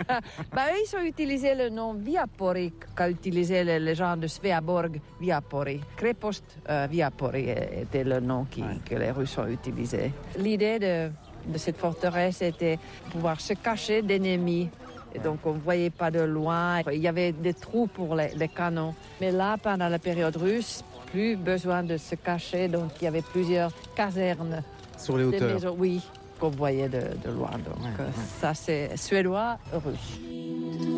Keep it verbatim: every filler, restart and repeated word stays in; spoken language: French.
bah, eux, ils ont utilisé le nom Viapori qu'a utilisé les, les gens de Sveaborg, Viapori. Krepost euh, Viapori était le nom qui, ouais. que les Russes ont utilisé. L'idée de, de cette forteresse était de pouvoir se cacher d'ennemis. Et donc, on ne voyait pas de loin. Il y avait des trous pour les, les canons. Mais là, pendant la période russe, plus besoin de se cacher. Donc, il y avait plusieurs casernes. Sur les hauteurs. Maisons, oui, qu'on voyait de, de loin. Donc, ouais, ouais. Ça, c'est suédois, russe.